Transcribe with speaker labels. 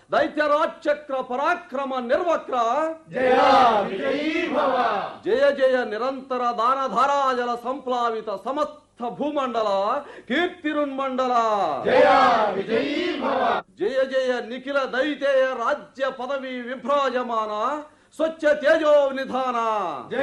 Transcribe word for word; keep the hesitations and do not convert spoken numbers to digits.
Speaker 1: దైత్యరాజచక్ర పరాక్రమ నిర్వక్ర
Speaker 2: జయ విజయీ భవ.
Speaker 1: జయ జయ నిరంతర దానధారాజల సంప్లావిత సమస్త భూమండల కీర్తిరున్మండల
Speaker 2: జయ విజయీ భవ.
Speaker 1: జయ జయ నిఖిల దైతేయ రాజ్య పదవి విభ్రాజమాన స్వచ్ఛ తేజో నిధాన